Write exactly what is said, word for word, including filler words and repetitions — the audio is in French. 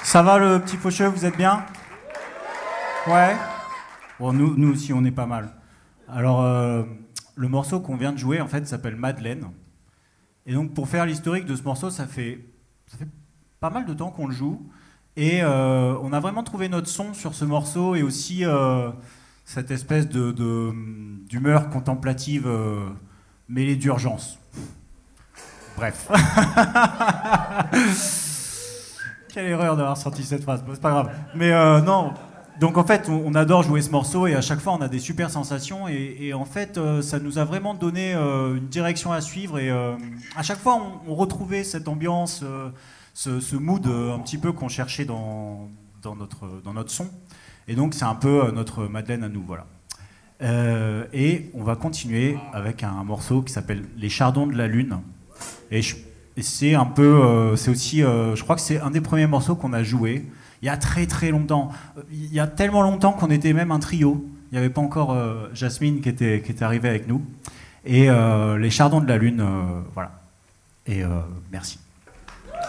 Ça va le petit faucheux, vous êtes bien? Ouais. Bon, nous, nous aussi, on est pas mal. Alors, euh, le morceau qu'on vient de jouer, en fait, s'appelle Madeleine. Et donc, pour faire l'historique de ce morceau, ça fait, ça fait pas mal de temps qu'on le joue. Et euh, on a vraiment trouvé notre son sur ce morceau et aussi euh, cette espèce de, de, d'humeur contemplative euh, mêlée d'urgence. Bref. Quelle erreur d'avoir sorti cette phrase, bon, c'est pas grave. Mais euh, non, donc en fait, on, on adore jouer ce morceau et à chaque fois, on a des super sensations. Et, et en fait, euh, ça nous a vraiment donné euh, une direction à suivre. Et euh, à chaque fois, on, on retrouvait cette ambiance, euh, ce, ce mood euh, un petit peu qu'on cherchait dans, dans, notre, dans notre son. Et donc, c'est un peu euh, notre Madeleine à nous, voilà. Euh, et on va continuer avec un morceau qui s'appelle Les Chardons de la Lune. Et, je, et c'est un peu, euh, c'est aussi, euh, je crois que c'est un des premiers morceaux qu'on a joué il y a très très longtemps. Il y a tellement longtemps qu'on était même un trio. Il n'y avait pas encore euh, Jasmine qui était, qui était arrivée avec nous. Et euh, Les Chardons de la Lune, euh, voilà. Et euh, merci.